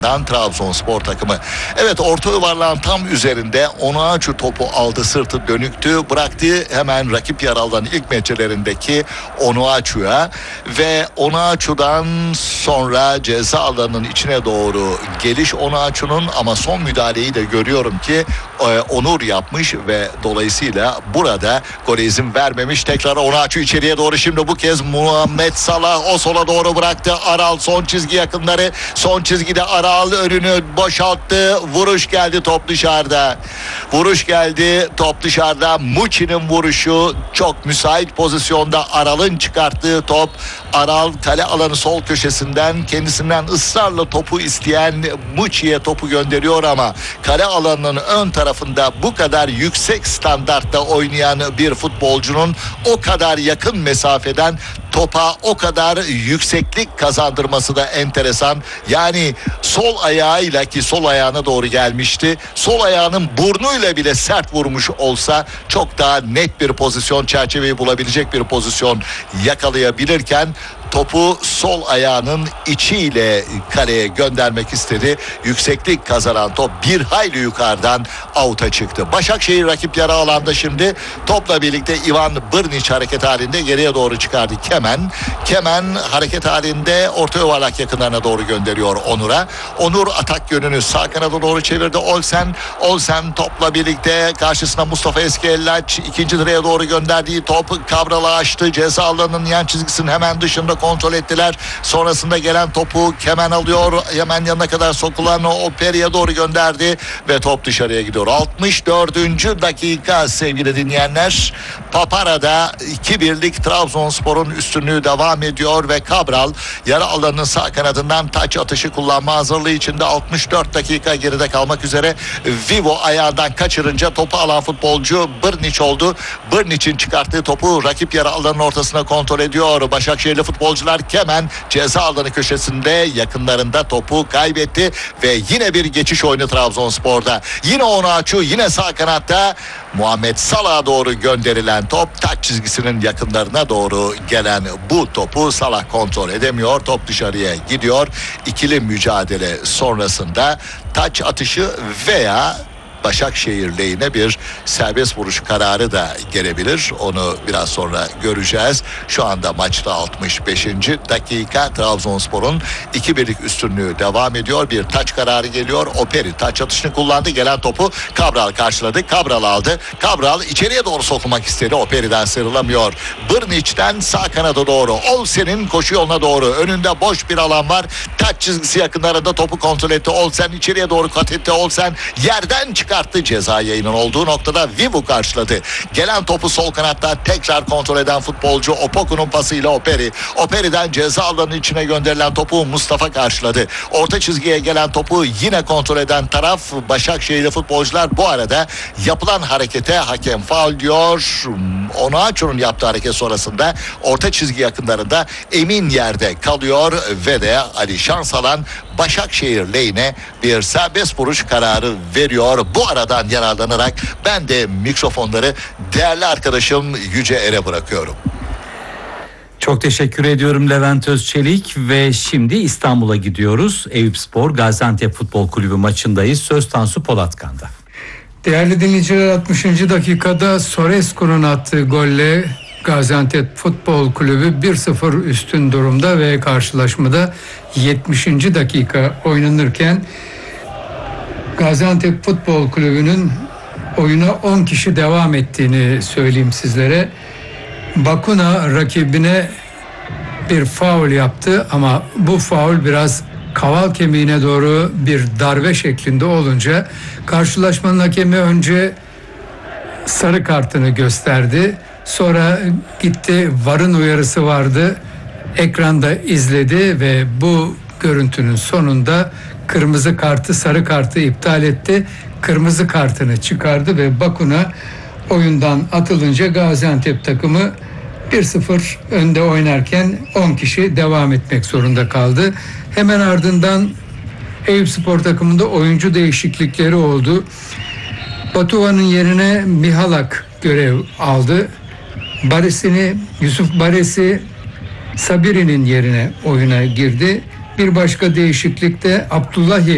Trabzonspor takımı. Evet, orta yuvarlağın tam üzerinde Onuachu topu aldı, sırtı dönüktü, bıraktı hemen rakip yer alan ilk metrlerindeki Onuachu'ya ve Onuachu'dan sonra ceza alanının içine doğru geliş Onuachu'nun, ama son müdahaleyi de görüyorum ki Onur yapmış ve dolayısıyla burada gole izin vermemiş. Tekrar Onuachu içeriye doğru, şimdi bu kez Muhammed Salah o sola doğru bıraktı. Aral son çizgi yakınları, son çizgide Aral önünü boşalttı. Vuruş geldi, top dışarıda. Vuruş geldi, top dışarıda. Muçi'nin vuruşu çok müsait pozisyonda. Aral'ın çıkarttığı top. Aral kale alanı sol köşesinden kendisinden ısrarla topu isteyen Muçi'ye topu gönderiyor ama kale alanının ön tarafında bu kadar yüksek standartta oynayan bir futbolcunun o kadar yakın mesafeden topa o kadar yükseklik kazandırması da enteresan. Yani sol ayağıyla, ki sol ayağına doğru gelmişti, sol ayağının burnuyla bile sert vurmuş olsa çok daha net bir pozisyon, çerçeveyi bulabilecek bir pozisyon yakalayabilirken topu sol ayağının içiyle kaleye göndermek istedi. Yükseklik kazanan top bir hayli yukarıdan out'a çıktı. Başakşehir rakip yarı alanda şimdi topla birlikte Ivan Brnić hareket halinde geriye doğru çıkardı. Kemen hareket halinde orta yuvarlak yakınlarına doğru gönderiyor Onur'a. Onur atak yönünü sağ kanada doğru çevirdi. Olsen topla birlikte karşısına Mustafa Eskiellaç, ikinci direğe doğru gönderdiği top Cabral'a açtı. Ceza alanının yan çizgisinin hemen dışında kontrol ettiler. Sonrasında gelen topu Kemen alıyor. Hemen yanına kadar sokulan Operi'ye doğru gönderdi ve top dışarıya gidiyor. 64. dakika sevgili dinleyenler. Papara'da 2-1'lik Trabzonspor'un üstünlüğü devam ediyor ve Cabral yarı alanının sağ kanadından taç atışı kullanma hazırlığı içinde. 64 dakika geride kalmak üzere. Vivo ayağından kaçırınca topu alan futbolcu Brnić oldu. Brnić'in çıkarttığı topu rakip yarı alanının ortasına kontrol ediyor. Başakşehirli futbolcular Kemen ceza alanı köşesinde yakınlarında topu kaybetti ve yine bir geçiş oyunu Trabzonspor'da. Yine Onuachu, yine sağ kanatta Muhammed Salah'a doğru gönderilen top, taç çizgisinin yakınlarına doğru gelen bu topu Salah kontrol edemiyor. Top dışarıya gidiyor. İkili mücadele sonrasında taç atışı veya Başakşehir lehine bir serbest vuruş kararı da gelebilir. Onu biraz sonra göreceğiz. Şu anda maçta 65. dakika, Trabzonspor'un 2-1'lik üstünlüğü devam ediyor. Bir taç kararı geliyor. Operi taç atışını kullandı. Gelen topu Cabral karşıladı. Cabral aldı. Cabral içeriye doğru sokulmak istedi. Operi'den sıyrılamıyor. Brnić'ten sağ kanada doğru. Olsen'in koşu yoluna doğru. Önünde boş bir alan var. Taç çizgisi yakınlarında topu kontrol etti. Olsen içeriye doğru kat etti. Olsen yerden çıkarttı. Ceza yayının olduğu noktada Vivu karşıladı. Gelen topu sol kanatta tekrar kontrol eden futbolcu Opoku'nun pasıyla Operi'den ceza alanının içine gönderilen topu Mustafa karşıladı. Orta çizgiye gelen topu yine kontrol eden taraf Başakşehirli futbolcular. Bu arada yapılan harekete hakem faul diyor. Onuachu'nun yaptığı hareket sonrasında orta çizgi yakınlarında emin yerde kalıyor ve de Ali Şansalan Başakşehir lehine bir serbest vuruş kararı veriyor. Bu aradan yararlanarak ben de mikrofonları değerli arkadaşım Yüce Er'e bırakıyorum. Çok teşekkür ediyorum Levent Özçelik ve şimdi İstanbul'a gidiyoruz. Eyüpspor Gaziantep Futbol Kulübü maçındayız. Söz Tansu Polatkan'da. Değerli dinleyiciler, 60. dakikada Sorescu'nun attığı golle Gaziantep Futbol Kulübü 1-0 üstün durumda ve karşılaşmada 70. dakika oynanırken Gaziantep Futbol Kulübü'nün oyuna 10 kişi devam ettiğini söyleyeyim sizlere. Bakuna rakibine bir faul yaptı ama bu faul biraz kaval kemiğine doğru bir darbe şeklinde olunca karşılaşmanın hakemi önce sarı kartını gösterdi. Sonra gitti, VAR'ın uyarısı vardı. Ekranda izledi ve bu görüntünün sonunda kırmızı kartı, sarı kartı iptal etti. Kırmızı kartını çıkardı ve Bakuna oyundan atılınca Gaziantep takımı 1-0 önde oynarken 10 kişi devam etmek zorunda kaldı. Hemen ardından Eyüpspor takımında oyuncu değişiklikleri oldu. Batuhan'ın yerine Mihalak görev aldı. Yusuf Baresi Sabiri'nin yerine oyuna girdi. Bir başka değişiklik de Abdullah